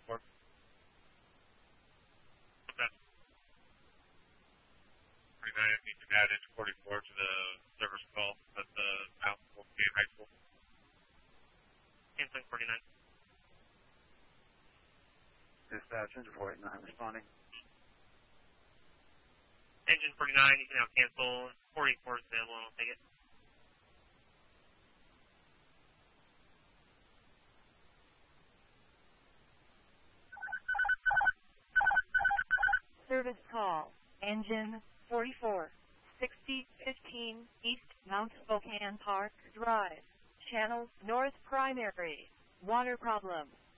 44. Okay. 49, I need to add in 44 to the service call at the Mount Wolfgate High School. Canceling 49. Dispatch, engine 49 responding. Engine 49, you can now cancel. 44 is available, and I'll take it. Service call, engine 44, 6015 East Mount Spokane Park Drive, channel north primary, water problem.